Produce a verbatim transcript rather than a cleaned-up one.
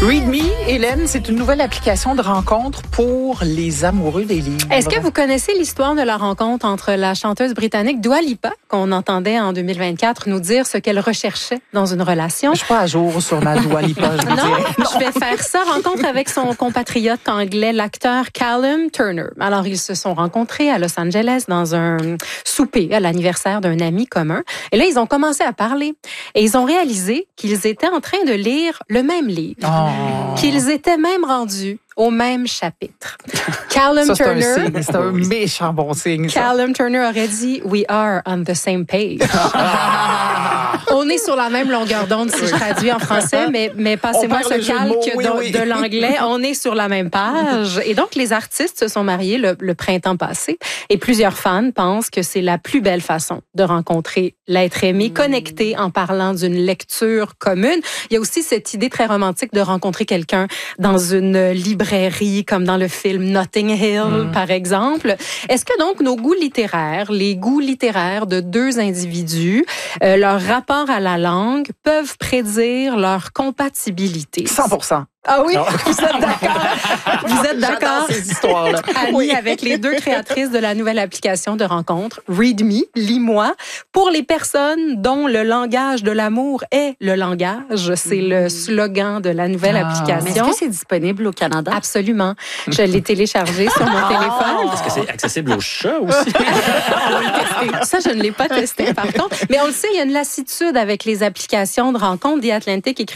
Read Me, Hélène, c'est une nouvelle application de rencontre pour les amoureux des livres. Est-ce que vous connaissez l'histoire de la rencontre entre la chanteuse britannique Dua Lipa, qu'on entendait en deux mille vingt-quatre nous dire ce qu'elle recherchait dans une relation? Je suis pas à jour sur ma Dua Lipa, je vous non, dirais. non, je vais faire ça. Rencontre avec son compatriote anglais, l'acteur Callum Turner. Alors, ils se sont rencontrés à Los Angeles dans un souper à l'anniversaire d'un ami commun. Et là, ils ont commencé à parler. Et ils ont réalisé qu'ils étaient en train de lire le même livre. Oh. Qu'ils étaient même rendus au même chapitre. Callum Ça, c'est Turner. un signe, c'est un méchant bon signe. ça. Callum Turner aurait dit « We are on the same page ». On est sur la même longueur d'onde si je traduis en français, mais, mais passez-moi On perd ce le jeu de mots, calque oui, de, oui. de l'anglais. On est sur la même page. Et donc, les artistes se sont mariés le, le printemps passé et plusieurs fans pensent que c'est la plus belle façon de rencontrer l'être aimé, connecté en parlant d'une lecture commune. Il y a aussi cette idée très romantique de rencontrer quelqu'un dans une librairie, comme dans le film Notting Hill, mm. par exemple. Est-ce que donc nos goûts littéraires, les goûts littéraires de deux individus, euh, leur rapport à la langue peuvent prédire leur compatibilité? cent pour cent. Ah oui, vous êtes d'accord? Vous êtes d'accord? J'adore ces histoires-là. Annie, Oui. avec les deux créatrices de la nouvelle application de rencontre, Read Me, lis-moi, pour les personnes dont le langage de l'amour est le langage. C'est le slogan de la nouvelle Ah. application. Mais est-ce que c'est disponible au Canada? Absolument. Je l'ai téléchargé sur mon téléphone. Est-ce que c'est accessible aux chats aussi? On va le tester. Ça, je ne l'ai pas testé, par contre. Mais on le sait, il y a une lassitude avec les applications de rencontre. The Atlantic écrit